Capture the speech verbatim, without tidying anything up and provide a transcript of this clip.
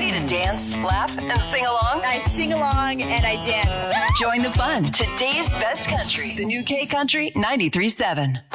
Ready to dance, laugh, and sing along? I sing along and I dance. Join the fun. Today's best country. The new K Country ninety-three point seven.